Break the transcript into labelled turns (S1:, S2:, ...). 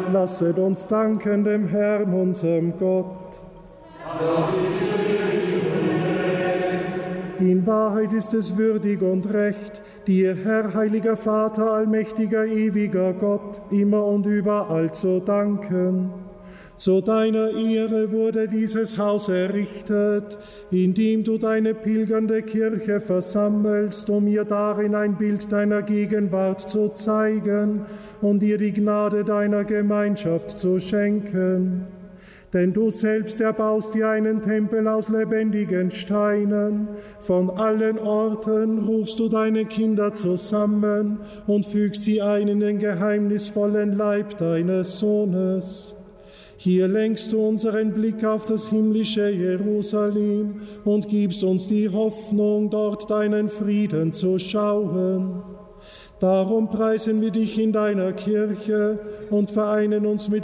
S1: Lasset uns danken dem Herrn, unserem Gott. In Wahrheit ist es würdig und recht, dir, Herr, heiliger Vater, allmächtiger, ewiger Gott, immer und überall zu danken. Zu deiner Ehre wurde dieses Haus errichtet, in dem du deine pilgernde Kirche versammelst, um ihr darin ein Bild deiner Gegenwart zu zeigen und ihr die Gnade deiner Gemeinschaft zu schenken. Denn du selbst erbaust dir einen Tempel aus lebendigen Steinen. Von allen Orten rufst du deine Kinder zusammen und fügst sie ein in den geheimnisvollen Leib deines Sohnes. Hier lenkst du unseren Blick auf das himmlische Jerusalem und gibst uns die Hoffnung, dort deinen Frieden zu schauen. Darum preisen wir dich in deiner Kirche und vereinen uns mit